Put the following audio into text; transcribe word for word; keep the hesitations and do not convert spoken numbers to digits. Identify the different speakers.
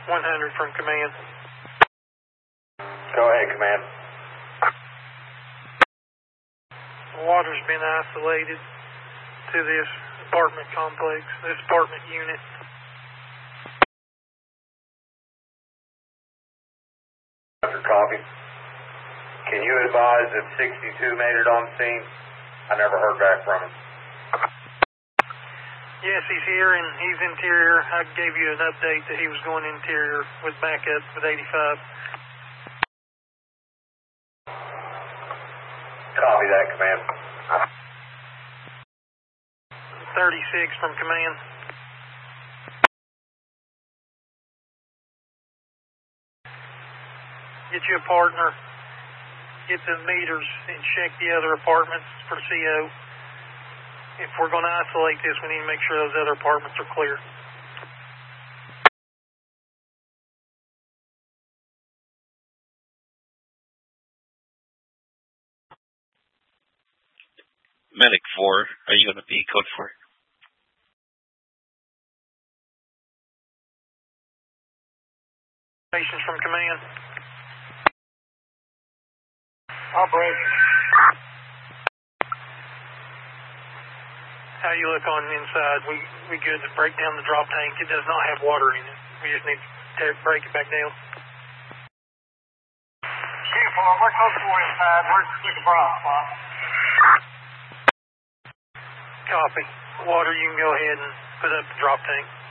Speaker 1: one hundred from command.
Speaker 2: Go ahead, command.
Speaker 1: Water's been isolated to this apartment complex, this apartment unit.
Speaker 2: Copy. Can you advise if sixty-two made it on scene? I never heard back from him.
Speaker 1: Yes, he's here and he's interior. I gave you an update that he was going interior with backup with eighty-five.
Speaker 2: Copy that, command.
Speaker 1: thirty-six from command. Get you a partner. Get the meters and check the other apartments for C O. If we're going to isolate this, we need to make sure those other apartments are clear.
Speaker 3: Medic four, are you going to be code four?
Speaker 1: Stations from command.
Speaker 4: Operation.
Speaker 1: How you look on the inside? We we good to break down the drop tank. It does not have water in it. We just need to break it back down.
Speaker 4: Chief, well, we're close to inside. Where's the stick of broth, Bob?
Speaker 1: Copy. Water, you can go ahead and put up the drop tank.